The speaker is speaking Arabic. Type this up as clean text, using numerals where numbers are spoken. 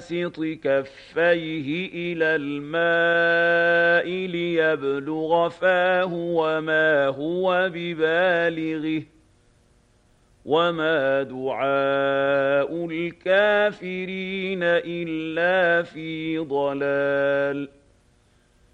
باسط كفيه إلى الماء ليبلغ فاه وما هو ببالغه وما دعاء الكافرين إلا في ضلال